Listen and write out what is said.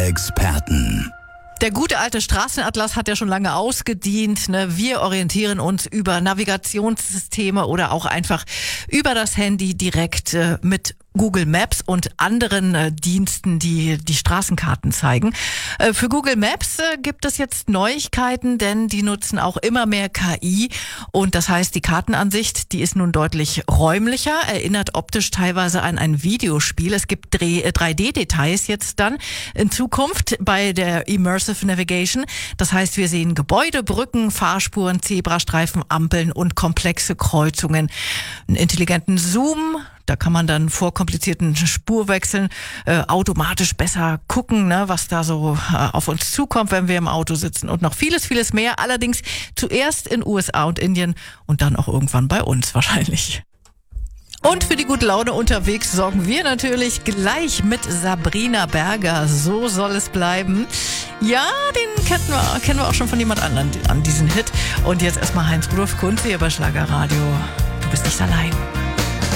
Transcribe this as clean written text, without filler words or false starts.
Experten. Der gute alte Straßenatlas hat ja schon lange ausgedient. Wir orientieren uns über Navigationssysteme oder auch einfach über das Handy direkt mit Google Maps und anderen Diensten, die die Straßenkarten zeigen. Für Google Maps gibt es jetzt Neuigkeiten, denn die nutzen auch immer mehr KI. Und das heißt, die Kartenansicht, die ist nun deutlich räumlicher, erinnert optisch teilweise an ein Videospiel. Es gibt 3D-Details jetzt dann in Zukunft bei der Immersive Navigation. Das heißt, wir sehen Gebäude, Brücken, Fahrspuren, Zebrastreifen, Ampeln und komplexe Kreuzungen. Einen intelligenten Zoom, da kann man dann vor komplizierten Spurwechseln automatisch besser gucken, was da so auf uns zukommt, wenn wir im Auto sitzen und noch vieles, vieles mehr. Allerdings zuerst in USA und Indien und dann auch irgendwann bei uns wahrscheinlich. Und für die gute Laune unterwegs sorgen wir natürlich gleich mit Sabrina Berger. So soll es bleiben. Ja, den kennen wir auch schon von jemand anderem an diesen Hit. Und jetzt erstmal Heinz-Rudolf Kunze hier bei Schlagerradio. Du bist nicht allein.